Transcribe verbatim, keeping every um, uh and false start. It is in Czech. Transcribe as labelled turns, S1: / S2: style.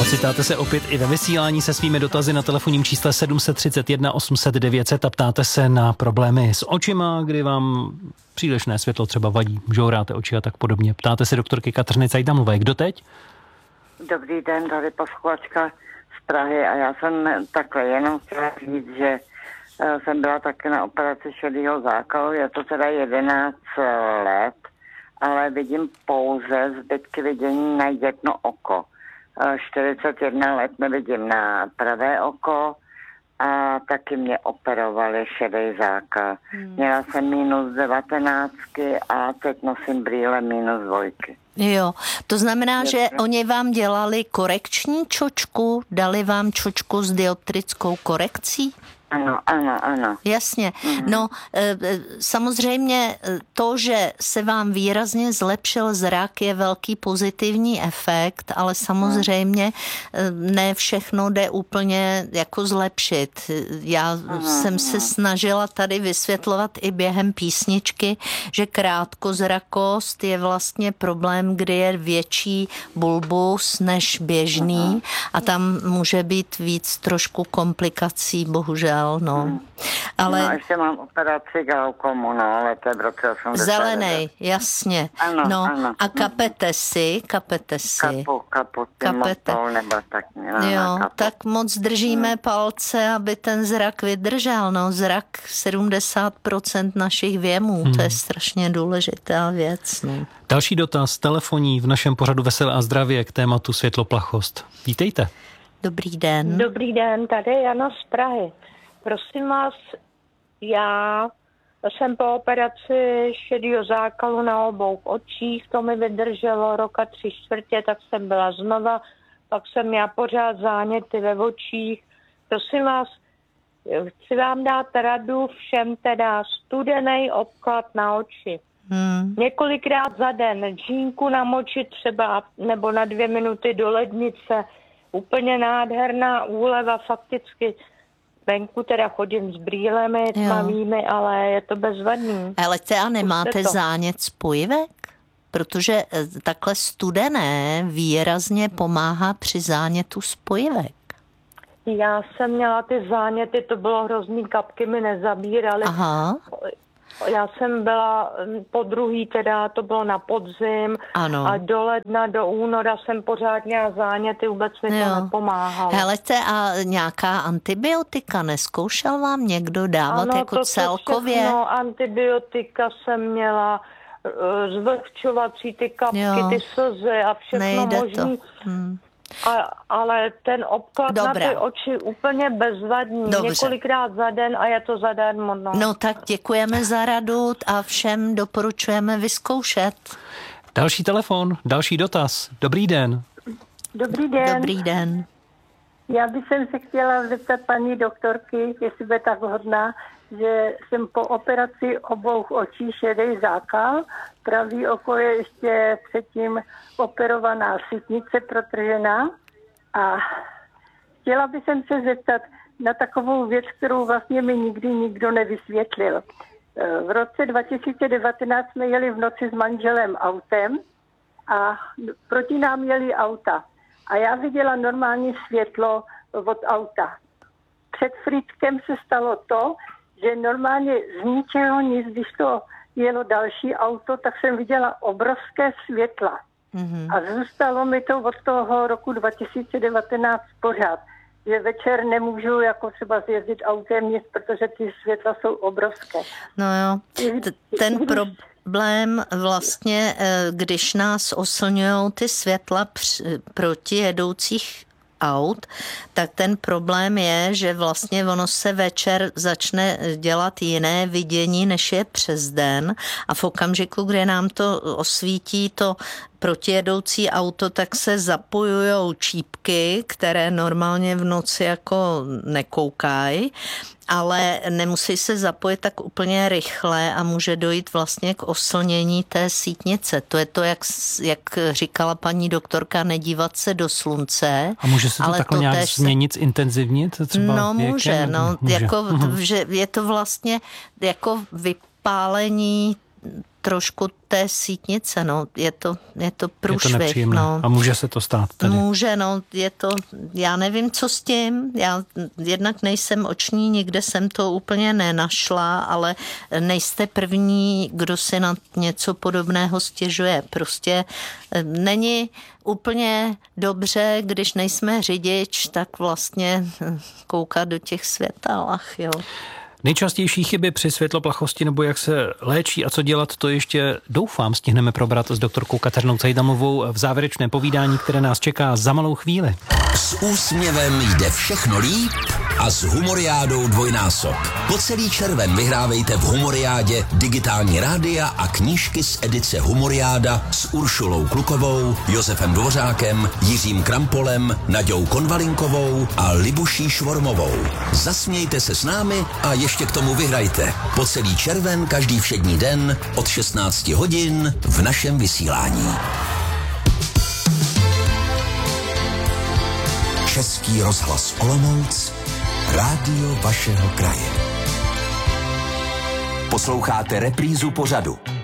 S1: Ocitáte se opět i ve vysílání se svými dotazy na telefonním čísle sedm set třicet jedna osm set devět set a ptáte se na problémy s očima, kdy vám přílišné světlo třeba vadí, žouráte oči a tak podobně. Ptáte se doktorky Kateřiny Cajdamlové. Kdo teď?
S2: Dobrý den, tady posluchačka z Prahy a já jsem takhle jenom chtěla říct, že jsem byla také na operaci šedého zákalu, je to teda jedenáct let, ale vidím pouze zbytky vidění na jedno oko. čtyřicet jedna let nevidím na pravé oko a taky mě operovali šedý zákal. Hmm. Měla jsem minus devatenáctky a teď nosím brýle minus dvojky.
S3: Jo, to znamená, že oni vám dělali korekční čočku, dali vám čočku s dioptrickou korekcí?
S2: Ano, ano, ano.
S3: Jasně. Mm. No, samozřejmě to, že se vám výrazně zlepšil zrak, je velký pozitivní efekt, ale samozřejmě ne všechno jde úplně jako zlepšit. Já mm. jsem se snažila tady vysvětlovat i během písničky, že krátkozrakost je vlastně problém, kdy je větší bulbus než běžný mm. a tam může být víc trošku komplikací, bohužel. No. Hmm. Ale...
S2: no, ještě mám operaci glaukomu, no, ale to je v roce osmdesát devět.
S3: Zelenej, jasně.
S2: Ano,
S3: no,
S2: ano.
S3: A kapete si, kapete si.
S2: Kapu, kapu,
S3: kapete.
S2: Motol, nebo tak. No,
S3: jo,
S2: kapu.
S3: tak moc držíme hmm. palce, aby ten zrak vydržel. No, zrak sedmdesát procent našich věmů, hmm. to je strašně důležitá věc. No.
S1: Další dotaz, telefonní v našem pořadu Veselé a zdravě k tématu světloplachost. Vítejte.
S3: Dobrý den.
S4: Dobrý den, tady je Jana z Prahy. Prosím vás, já jsem po operaci šedého zákalu na obou očích, to mi vydrželo roka tři čtvrtě, tak jsem byla znova, pak jsem měla pořád záněty ve očích. Prosím vás, chci vám dát radu všem teda studený obklad na oči. Hmm. Několikrát za den džínku namočit třeba nebo na dvě minuty do lednice. Úplně nádherná úleva, fakticky venku teda chodím s brýlemi tmavými, ale je to bezvadný.
S3: Ale te a nemáte zánět spojivek? Protože takhle studené výrazně pomáhá při zánětu spojivek.
S4: Já jsem měla ty záněty, to bylo hrozný, kapky mi nezabíraly.
S3: Aha.
S4: Já jsem byla po druhý, teda to bylo na podzim,
S3: ano.
S4: A do ledna, do února jsem pořád měla záněty, vůbec mi
S3: jo.
S4: to nepomáhalo.
S3: Helete, a nějaká antibiotika nezkoušel vám někdo dávat
S4: ano,
S3: jako
S4: to
S3: celkově?
S4: Ano, antibiotika jsem měla, zvlhčovací ty kapky, jo. ty slzy a všechno
S3: Nejde
S4: možný.
S3: To. Hmm.
S4: A, ale ten obklad
S3: Dobrá.
S4: na ty oči úplně bezvadný.
S3: Dobře.
S4: Několikrát za den a je to zadarmo. No.
S3: no tak děkujeme za radu a všem doporučujeme vyzkoušet.
S1: Další telefon, další dotaz. Dobrý den.
S4: Dobrý den.
S3: Dobrý den.
S4: Já bych se chtěla zeptat paní doktorky, jestli bude tak hodná, že jsem po operaci obou očí šedý zákal, pravý oko je ještě předtím operovaná sítnice protržená a chtěla bych se zeptat na takovou věc, kterou vlastně mi nikdy nikdo nevysvětlil. V roce dva tisíce devatenáct jsme jeli v noci s manželem autem a proti nám jeli auta. A já viděla normální světlo od auta. Před Frýdkem se stalo to, že normálně z ničeho nic, když to jelo další auto, tak jsem viděla obrovské světla. Mm-hmm. A zůstalo mi to od toho roku dva tisíce devatenáct pořád, že večer nemůžu jako třeba zjezdit autem nic, protože ty světla jsou obrovské.
S3: No jo, T- ten problém vlastně, když nás oslňujou ty světla proti jedoucích aut, tak ten problém je, že vlastně ono se večer začne dělat jiné vidění, než je přes den a v okamžiku, kdy nám to osvítí to protijedoucí auto, tak se zapojujou čípky, které normálně v noci jako nekoukají, ale nemusí se zapojit tak úplně rychle a může dojít vlastně k oslnění té sítnice. To je to, jak, jak říkala paní doktorka, nedívat se do slunce.
S1: A může se to
S3: ale
S1: takhle
S3: to
S1: nějak
S3: též
S1: změnit, zintenzivnit? Třeba
S3: no
S1: věkem?
S3: může, no,
S1: může.
S3: Jako, že je to vlastně jako vypálení trošku té sítnice, no, je to, je to průšvih.
S1: Je to nepříjemné.
S3: No.
S1: A může se to stát tady.
S3: Může, no, je to, já nevím, co s tím, já jednak nejsem oční, nikde jsem to úplně nenašla, ale nejste první, kdo si na něco podobného stěžuje. Prostě není úplně dobře, když nejsme řidič, tak vlastně koukat do těch světel, ach jo.
S1: Nejčastější chyby při světloplachosti nebo jak se léčí a co dělat, to ještě doufám stihneme probrat s doktorkou Kateřinou Cejdamovou v závěrečném povídání, které nás čeká za malou chvíli.
S5: S úsměvem jde všechno líp a s Humoriádou dvojnásob. Po celý červen vyhrávejte v Humoriádě digitální rádia a knížky z edice Humoriáda s Uršulou Klukovou, Josefem Dvořákem, Jiřím Krampolem, Naďou Konvalinkovou a Libuší Švormovou. Zasmějte se s námi a ještě k tomu vyhrajte. Po celý červen každý všední den od šestnácti hodin v našem vysílání. Český rozhlas Olomouc, rádio vašeho kraje. Posloucháte reprízu pořadu.